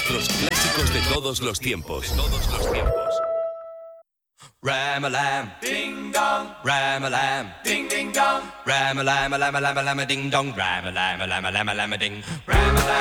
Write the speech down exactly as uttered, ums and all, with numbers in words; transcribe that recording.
nuestros clásicos de todos los tiempos. De todos los tiempos. Ram-a-lam, ding dong, ram-a-lam, ding ding dong, ram-a-lam, lam lam lam ding dong, ram-a-lam, lam lam lam ding, ram-a-lam.